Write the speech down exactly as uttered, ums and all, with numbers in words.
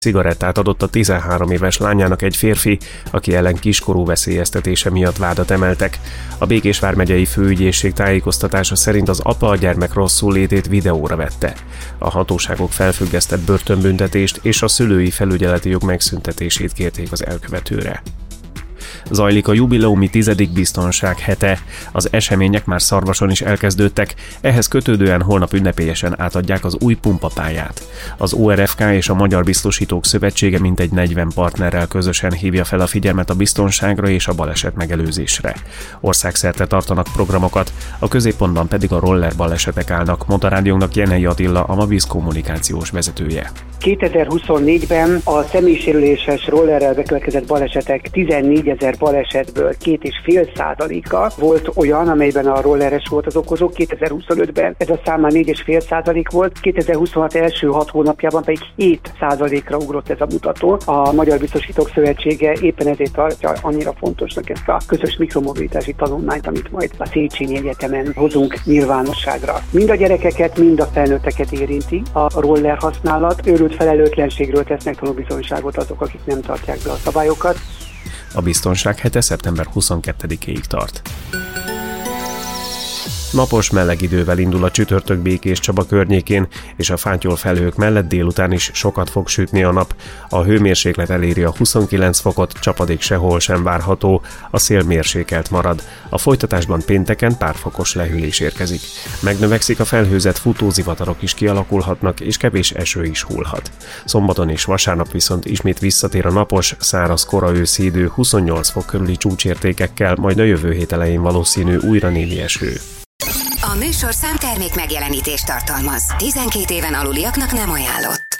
Cigarettát adott a tizenhárom éves lányának egy férfi, aki ellen kiskorú veszélyeztetése miatt vádat emeltek. A Békés vármegyei főügyészség tájékoztatása szerint az apa a gyermek rosszul létét videóra vette. A hatóságok felfüggesztett börtönbüntetést és a szülői felügyeleti jog megszüntetését kérték az elkövetőre. Zajlik a jubileumi tizedik biztonság hete. Az események már Szarvason is elkezdődtek, ehhez kötődően holnap ünnepélyesen átadják az új pumpapályát. Az o er ef ká és a Magyar Biztosítók Szövetsége mintegy negyven partnerrel közösen hívja fel a figyelmet a biztonságra és a baleset megelőzésre. Országszerte tartanak programokat, a középpontban pedig a roller balesetek állnak, mondta rádiónknak Jenei Attila, a Maviz kommunikációs vezetője. kétezer-huszonnégyben a személysérüléses rollerrel bekövetkezett balesetek tizennégyezer balesetből két és fél százaléka volt olyan, amelyben a rolleres volt az okozó. kétezer-huszonötben ez a szám már négy és fél százalék volt, kétezer-huszonhat első hat hónapjában pedig hét százalékra ugrott ez a mutató. A Magyar Biztosítók Szövetsége éppen ezért tartja annyira fontosnak ezt a közös mikromobilitási tanulmányt, amit majd a Széchenyi Egyetemen hozunk nyilvánosságra. Mind a gyerekeket, mind a felnőtteket érinti a roller használat. Őrült felelőtlenségről tesznek tanúbizonyságot azok, akik nem tartják be a szabályokat. A biztonság hete szeptember huszonkettedikéig tart. Napos, meleg idővel indul a csütörtök Békés Csaba környékén, és a fátyol felhők mellett délután is sokat fog sütni a nap. A hőmérséklet eléri a huszonkilenc fokot, csapadék sehol sem várható, a szél mérsékelt marad. A folytatásban pénteken pár fokos lehűlés érkezik. Megnövekszik a felhőzet, futózivatarok is kialakulhatnak, és kevés eső is hullhat. Szombaton és vasárnap viszont ismét visszatér a napos, száraz kora őszi idő huszonnyolc fok körüli csúcsértékekkel, majd a jövő hét elején valószínű újra némi eső. A műsorszám termék megjelenítést tartalmaz. tizenkét éven aluliaknak nem ajánlott.